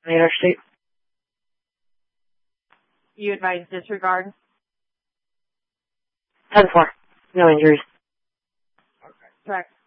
the interstate. You advise disregard? 10-4. No injuries. Okay. Correct.